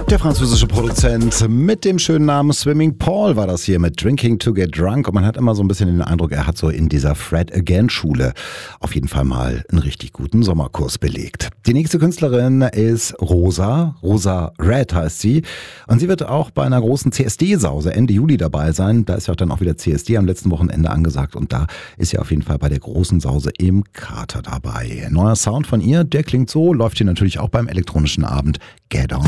Der französische Produzent mit dem schönen Namen Swimming Paul war das hier mit Drinking to Get Drunk. Und man hat immer so ein bisschen den Eindruck, er hat so in dieser Fred Again Schule auf jeden Fall mal einen richtig guten Sommerkurs belegt. Die nächste Künstlerin ist Rosa. Rosa Red heißt sie. Und sie wird auch bei einer großen CSD-Sause Ende Juli dabei sein. Da ist ja auch dann auch wieder CSD am letzten Wochenende angesagt. Und da ist sie auf jeden Fall bei der großen Sause im Kater dabei. Neuer Sound von ihr, der klingt so, läuft hier natürlich auch beim elektronischen Abend Get On.